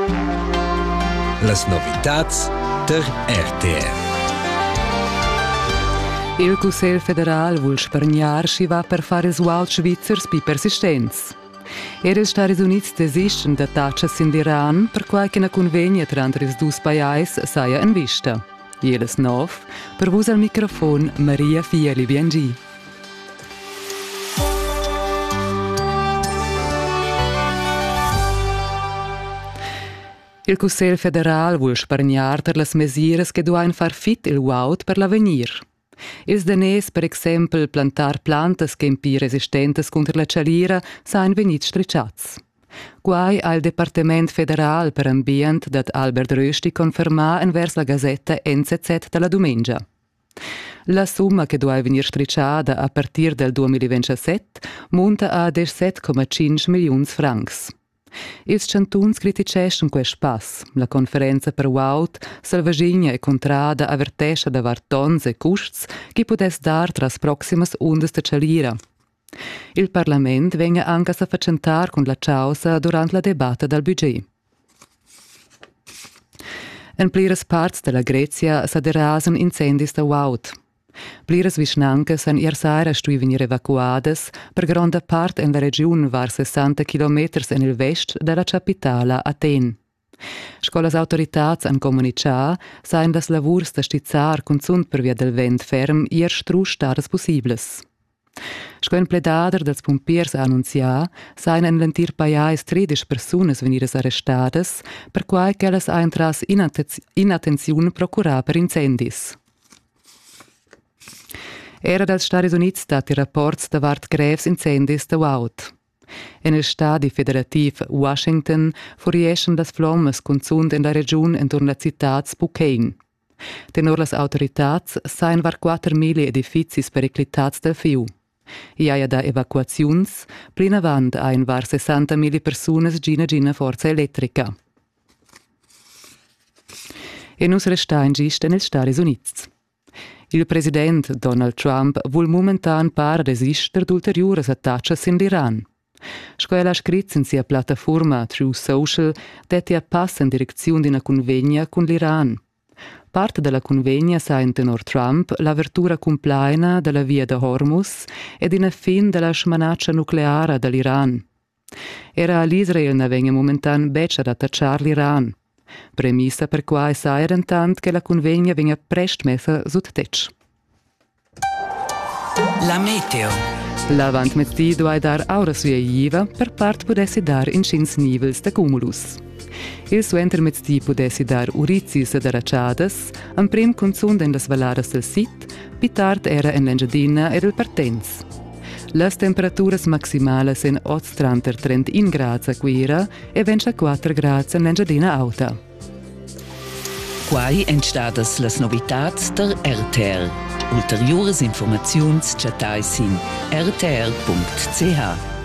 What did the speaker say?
Las novitats der RTR. Il Cussel federal vuol spargnar schiva per fare ils uaut svizzers pi persistents. Els Stati Units desisten da tachas in Iran per quai che na convegna tra ils dus paiais saia in vista. Jeles nov, per vus al microfon Maria Fieli Biangi. Il Cussel federal vuol spargnar per las mesiras che duain far fit il uaut per l'avenir. Ils danès, per exempel, plantar plantas che impi resistentes contra la cialira sain venit stricciats. Quai ha il Departement federal per ambient dat Albert Rösti confermà envers la Gazetta NZZ dalla domenica. La summa che doveva venir stricciata a partir del 2027 monta a 17,5 milioni francs. Ils chantuns criticescan quel pass. La conferenza per Wout, Salvagigna e Contrada avertescha da vartons e custs che podes dar tras proximas ondas de cialira. Il Parlament venga anche a facentar con la causa durante la debatta del budget. In pliras parts della Grecia s'aderasan incendis da Wout. Pliras vischnancas han iersaira stui venir evacuadas per gronda part in la region var 60 km in il vest della capitala Aten. Scolas autoritats han comunicar sain das lavurs da stizzar consund per via del vent ferm ier strus stadas possibles. Scoin pledader dels pompiers ha annunzià sain en lentir paiais 13 personas venidas arrestadas per quai che elas ha entras inattenziun procurà per incendis. Era dals Stati Units stati rapports davart greves incendis da Wout. En il stadi federativ Washington furieschen las flommas consund in la region entorn la città Spokane. Tenor las autoritats sain var 4.000 edificis periclitats del fiu. Iaia da evacuaziuns, plina vand ein var 60.000 personas gina forza elettrica. E nus restain gista nel Stati Units. Il president Donald Trump vuol momentan para resister d'ulteriores attaccias in l'Iran. Scoela scritz in sia plataforma True Social detti passa in direzione di una convegna con l'Iran. Parte della convegna sa in tenor Trump l'apertura completa della via de Hormuz ed in fin della smanaccia nucleare dell'Iran. Era l'Israel ne venga momentan beccia ad attacciar l'Iran. Premissa per quai sa intant che la convegna venga prest messa sut tetsch. La meteo. L'avant mezzì doveva dar aura sua iva per part potessi dar in cins nivels da cumulus. Il suo intermezzì potessi dar urizis ed araciadas, am prim consund in las valadas del sit, pitart era in l'Engiadina ed il Partenz. Las temperaturas maximales in 30 gradi a Quira e 24 gradi in l'Engiadina Auta. Quai entstadas las novitats der RTR. Ulteriores informaziuns chatai sin rtr.ch.